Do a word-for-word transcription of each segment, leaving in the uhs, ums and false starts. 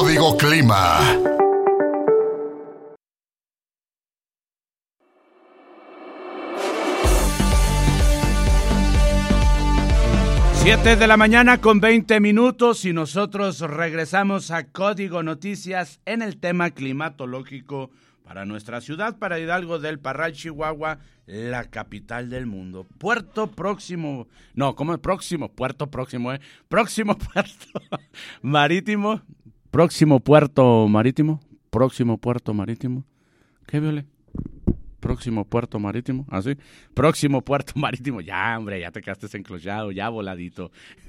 Código Clima. Siete de la mañana con veinte minutos y nosotros regresamos a Código Noticias en el tema climatológico para nuestra ciudad, para Hidalgo del Parral, Chihuahua, la capital del mundo. Puerto Próximo, no, ¿cómo es próximo? Puerto Próximo, ¿eh? Próximo puerto marítimo, próximo puerto marítimo, próximo puerto marítimo. ¿Qué, Viole? Próximo puerto marítimo, ¿así? Próximo puerto marítimo, ya, hombre, ya te quedaste enclochado, ya voladito.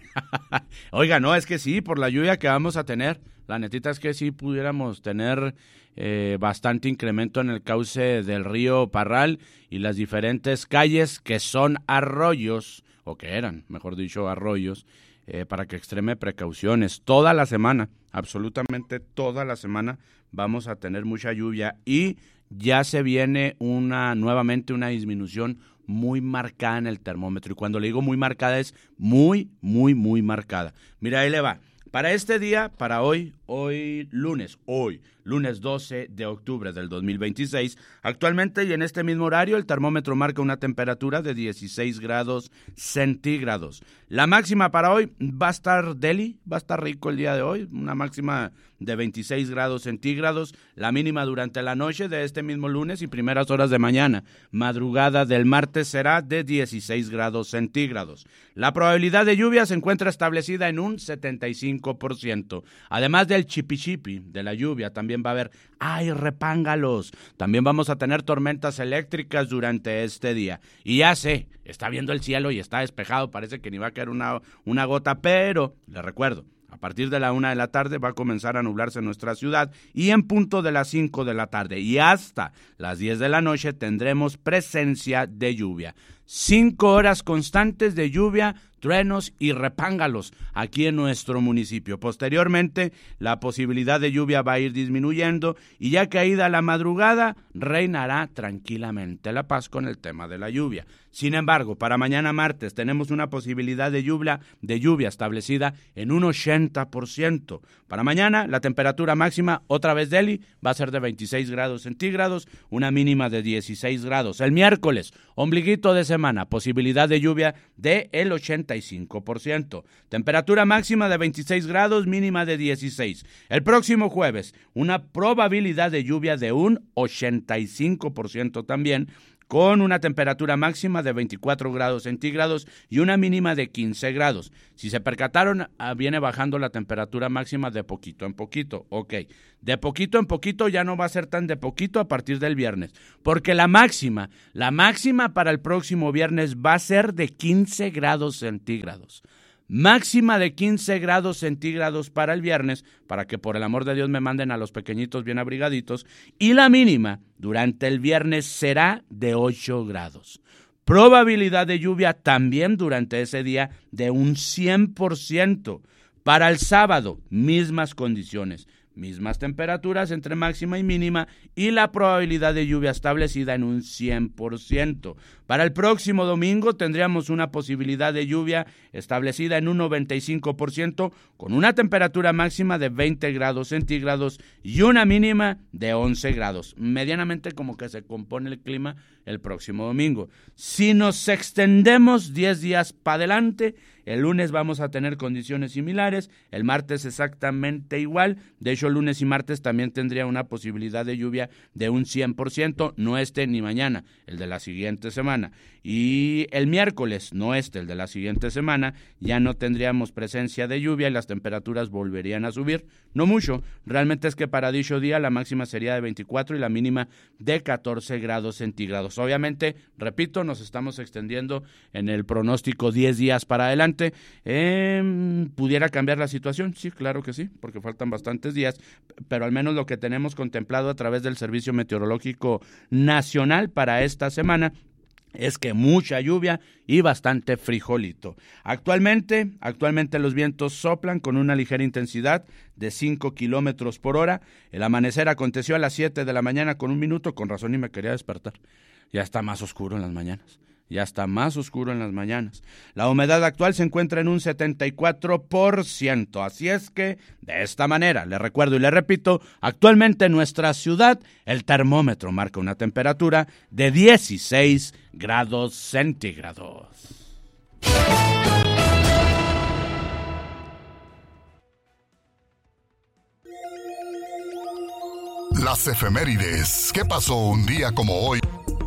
Oiga, no, es que sí, por la lluvia que vamos a tener, la netita es que sí pudiéramos tener eh, bastante incremento en el cauce del río Parral y las diferentes calles que son arroyos, o que eran, mejor dicho, arroyos, eh, para que extreme precauciones. Toda la semana, absolutamente toda la semana, vamos a tener mucha lluvia y ya se viene una nuevamente una disminución muy marcada en el termómetro. Y cuando le digo muy marcada es muy, muy, muy marcada. Mira, ahí le va. Para este día, para hoy, hoy lunes, hoy, lunes doce de octubre del dos mil veintiséis, actualmente y en este mismo horario, el termómetro marca una temperatura de dieciséis grados centígrados. La máxima para hoy va a estar deli, va a estar rico el día de hoy, una máxima de veintiséis grados centígrados, la mínima durante la noche de este mismo lunes y primeras horas de mañana. Madrugada del martes será de dieciséis grados centígrados. La probabilidad de lluvia se encuentra establecida en un setenta y cinco por ciento. Además del chipi chipi, de la lluvia, también va a haber, ¡ay, repángalos! También vamos a tener tormentas eléctricas durante este día. Y ya sé, está viendo el cielo y está despejado, parece que ni va a caer una, una gota, pero le recuerdo, a partir de la una de la tarde va a comenzar a nublarse nuestra ciudad y en punto de las cinco de la tarde y hasta las diez de la noche tendremos presencia de lluvia. Cinco horas constantes de lluvia, truenos y repángalos aquí en nuestro municipio. Posteriormente, la posibilidad de lluvia va a ir disminuyendo y ya caída la madrugada, reinará tranquilamente la paz con el tema de la lluvia. Sin embargo, para mañana martes tenemos una posibilidad de lluvia, de lluvia establecida en un ochenta por ciento. Para mañana, la temperatura máxima, otra vez Delhi, va a ser de veintiséis grados centígrados, una mínima de dieciséis grados. El miércoles, ombliguito de semana, posibilidad de lluvia de el ochenta y cinco por ciento. Temperatura máxima de veintiséis grados, mínima de dieciséis. El próximo jueves, una probabilidad de lluvia de un ochenta y cinco por ciento también, con una temperatura máxima de veinticuatro grados centígrados y una mínima de quince grados. Si se percataron, viene bajando la temperatura máxima de poquito en poquito. Ok, de poquito en poquito ya no va a ser tan de poquito a partir del viernes, porque la máxima, la máxima para el próximo viernes va a ser de quince grados centígrados. Máxima de quince grados centígrados para el viernes, para que por el amor de Dios me manden a los pequeñitos bien abrigaditos, y la mínima durante el viernes será de ocho grados. Probabilidad de lluvia también durante ese día de un cien por ciento. Para el sábado, mismas condiciones, mismas temperaturas entre máxima y mínima y la probabilidad de lluvia establecida en un cien por ciento. Para el próximo domingo tendríamos una posibilidad de lluvia establecida en un noventa y cinco por ciento con una temperatura máxima de veinte grados centígrados y una mínima de once grados. Medianamente como que se compone el clima el próximo domingo. Si nos extendemos diez días para adelante, el lunes vamos a tener condiciones similares, el martes exactamente igual, de hecho lunes y martes también tendría una posibilidad de lluvia de un cien por ciento, no este ni mañana, el de la siguiente semana. Y el miércoles, no este, el de la siguiente semana, ya no tendríamos presencia de lluvia y las temperaturas volverían a subir, no mucho, realmente es que para dicho día la máxima sería de veinticuatro y la mínima de catorce grados centígrados. Obviamente, repito, nos estamos extendiendo en el pronóstico diez días para adelante. Eh, ¿Pudiera cambiar la situación? Sí, claro que sí, porque faltan bastantes días, pero al menos lo que tenemos contemplado a través del Servicio Meteorológico Nacional para esta semana es que mucha lluvia y bastante frijolito. Actualmente, actualmente los vientos soplan con una ligera intensidad de cinco kilómetros por hora. El amanecer aconteció a las siete de la mañana con un minuto, con razón y me quería despertar. Ya está más oscuro en las mañanas. ya está más oscuro en las mañanas. La humedad actual se encuentra en un setenta y cuatro por ciento, así es que de esta manera, le recuerdo y le repito, actualmente en nuestra ciudad el termómetro marca una temperatura de dieciséis grados centígrados. Las efemérides. ¿Qué pasó un día como hoy?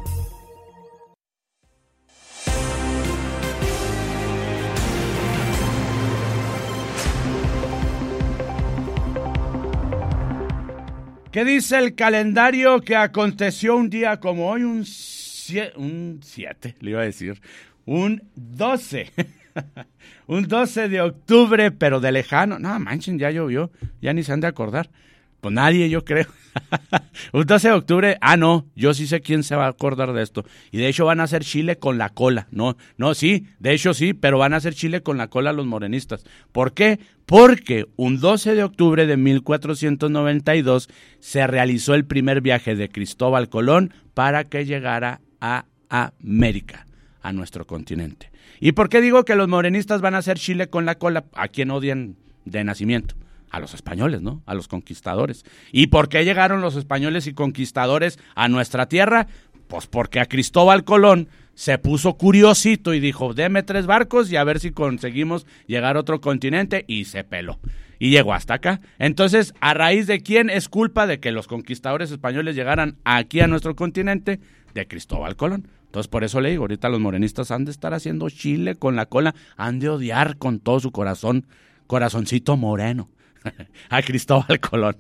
¿Qué dice el calendario que aconteció un día como hoy? Un siete, un siete, le iba a decir, un doce, un doce de octubre, pero de lejano. No, manchen, ya llovió, ya ni se han de acordar. Pues nadie, yo creo. Un doce de octubre, ah, no, yo sí sé quién se va a acordar de esto. Y de hecho van a hacer chile con la cola. No, no, sí, de hecho sí, pero van a hacer chile con la cola los morenistas. ¿Por qué? Porque un doce de octubre de mil cuatrocientos noventa y dos se realizó el primer viaje de Cristóbal Colón para que llegara a América, a nuestro continente. ¿Y por qué digo que los morenistas van a hacer chile con la cola? ¿A quién odian de nacimiento? A los españoles, ¿no? A los conquistadores. ¿Y por qué llegaron los españoles y conquistadores a nuestra tierra? Pues porque a Cristóbal Colón se puso curiosito y dijo, deme tres barcos y a ver si conseguimos llegar a otro continente, y se peló. Y llegó hasta acá. Entonces, ¿a raíz de quién es culpa de que los conquistadores españoles llegaran aquí a nuestro continente? De Cristóbal Colón. Entonces, por eso le digo, ahorita los morenistas han de estar haciendo chile con la cola, han de odiar con todo su corazón, corazoncito moreno, a Cristóbal Colón.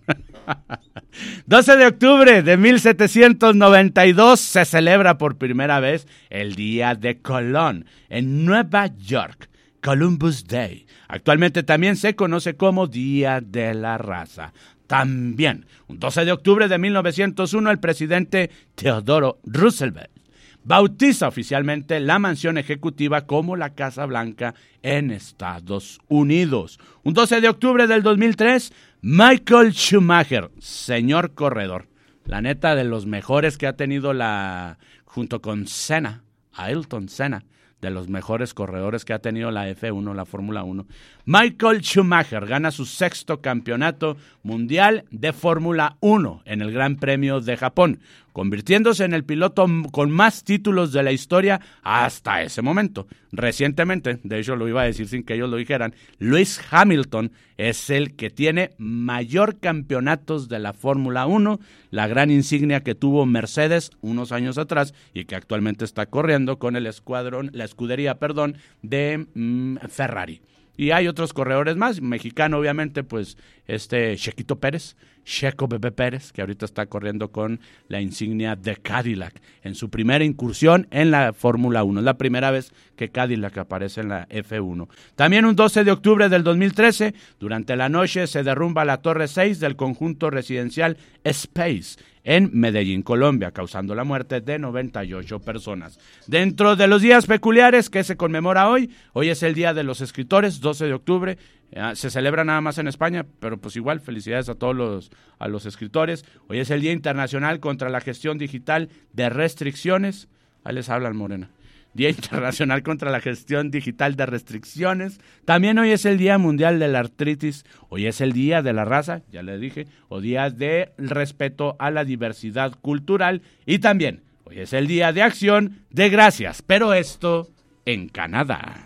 doce de octubre de mil setecientos noventa y dos se celebra por primera vez el Día de Colón en Nueva York, Columbus Day. Actualmente también se conoce como Día de la Raza. También, un doce de octubre de mil novecientos uno, el presidente Theodore Roosevelt bautiza oficialmente la mansión ejecutiva como la Casa Blanca en Estados Unidos. Un doce de octubre del dos mil tres, Michael Schumacher, señor corredor, la neta de los mejores que ha tenido la, junto con Senna, Ayrton Senna, de los mejores corredores que ha tenido la F uno, la Fórmula uno. Michael Schumacher gana su sexto campeonato mundial de Fórmula uno en el Gran Premio de Japón, convirtiéndose en el piloto con más títulos de la historia hasta ese momento. Recientemente, de hecho lo iba a decir sin que ellos lo dijeran, Lewis Hamilton es el que tiene mayor campeonatos de la Fórmula uno, la gran insignia que tuvo Mercedes unos años atrás y que actualmente está corriendo con el escuadrón, la escudería, perdón, de mm, Ferrari. Y hay otros corredores más, mexicano obviamente, pues este Chequito Pérez, Checo Pepe Pérez, que ahorita está corriendo con la insignia de Cadillac en su primera incursión en la Fórmula uno. Es la primera vez que Cadillac aparece en la F uno. También un doce de octubre del dos mil trece, durante la noche se derrumba la Torre seis del conjunto residencial Space en Medellín, Colombia, causando la muerte de noventa y ocho personas. Dentro de los días peculiares que se conmemora hoy, hoy es el Día de los Escritores, doce de octubre, eh, se celebra nada más en España, pero pues igual, felicidades a todos los, a los escritores. Hoy es el Día Internacional contra la Gestión Digital de Restricciones, ahí les hablan Morena. Día Internacional contra la Gestión Digital de Restricciones. También hoy es el Día Mundial de la Artritis. Hoy es el Día de la Raza, ya le dije, o Día de Respeto a la Diversidad Cultural. Y también hoy es el Día de Acción de Gracias, pero esto en Canadá.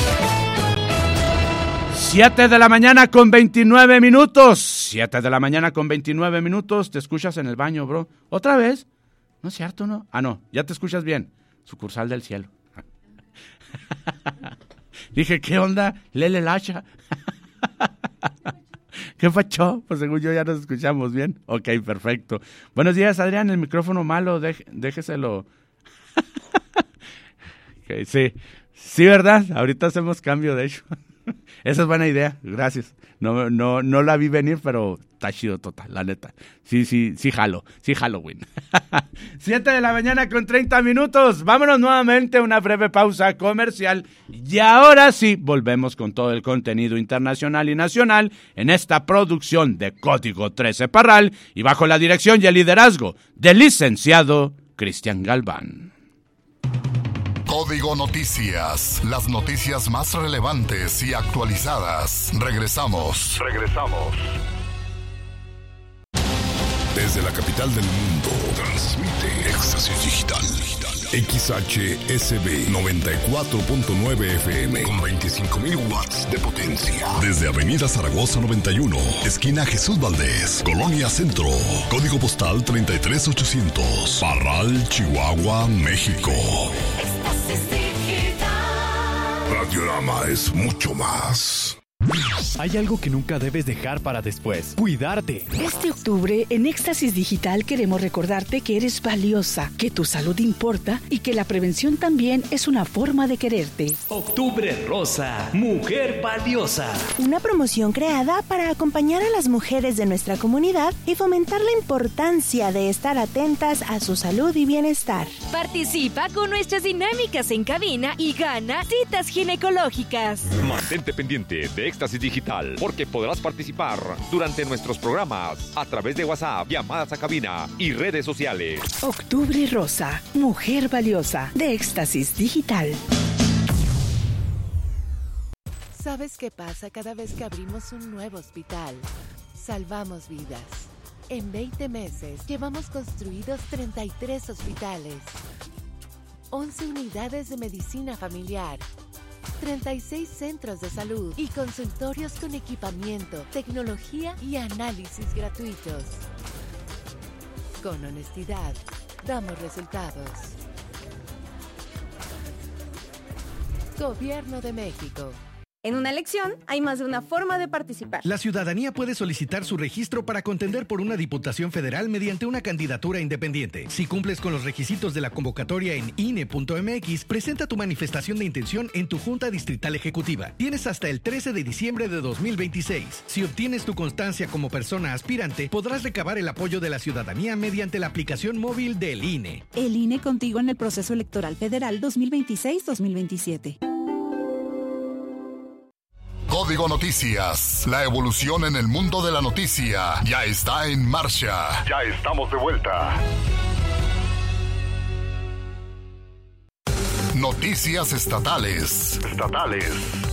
siete de la mañana con veintinueve minutos. siete de la mañana con veintinueve minutos. ¿Te escuchas en el baño, bro? ¿Otra vez? ¿No es cierto, no? Ah, no, ya te escuchas bien. Sucursal del cielo. Dije, ¿qué onda? Lele Lacha. ¿Qué fachó? Pues según yo ya nos escuchamos bien. Ok, perfecto. Buenos días, Adrián. El micrófono malo, dej- déjeselo. Okay, sí, sí, ¿verdad? Ahorita hacemos cambio, de hecho. Esa es buena idea, gracias. No, no, no la vi venir, pero está chido total, la neta. Sí, sí, sí jalo, sí Halloween. siete de la mañana con treinta minutos. Vámonos nuevamente a una breve pausa comercial. Y ahora sí, volvemos con todo el contenido internacional y nacional en esta producción de Código trece Parral y bajo la dirección y el liderazgo del licenciado Cristian Galván. Código Noticias, las noticias más relevantes y actualizadas. Regresamos. Regresamos. Desde la capital del mundo, transmite Éxtasis Digital. X H S B noventa y cuatro punto nueve F M con veinticinco mil watts de potencia. Desde Avenida Zaragoza noventa y uno, esquina Jesús Valdés, Colonia Centro. Código postal treinta y tres ochocientos. Parral, Chihuahua, México. Éxtasis Digital. Radiorama es mucho más. Hay algo que nunca debes dejar para después: cuidarte. Este octubre, en Éxtasis Digital, queremos recordarte que eres valiosa, que tu salud importa y que la prevención también es una forma de quererte. Octubre Rosa, Mujer Valiosa. Una promoción creada para acompañar a las mujeres de nuestra comunidad y fomentar la importancia de estar atentas a su salud y bienestar. Participa con nuestras dinámicas en cabina y gana citas ginecológicas. Mantente pendiente de Éxtasis Digital, porque podrás participar durante nuestros programas a través de WhatsApp, llamadas a cabina y redes sociales. Octubre Rosa, Mujer Valiosa, de Éxtasis Digital. ¿Sabes qué pasa cada vez que abrimos un nuevo hospital? Salvamos vidas. En veinte meses llevamos construidos treinta y tres hospitales, once unidades de medicina familiar, treinta y seis centros de salud y consultorios con equipamiento, tecnología y análisis gratuitos. Con honestidad, damos resultados. Gobierno de México. En una elección hay más de una forma de participar. La ciudadanía puede solicitar su registro para contender por una diputación federal mediante una candidatura independiente. Si cumples con los requisitos de la convocatoria en I N E punto M X, presenta tu manifestación de intención en tu Junta Distrital Ejecutiva. Tienes hasta el trece de diciembre de dos mil veintiséis. Si obtienes tu constancia como persona aspirante, podrás recabar el apoyo de la ciudadanía mediante la aplicación móvil del I N E. El I N E contigo en el proceso electoral federal dos mil veintiséis dos mil veintisiete. Código Noticias, la evolución en el mundo de la noticia ya está en marcha. Ya estamos de vuelta. Noticias estatales. Estatales.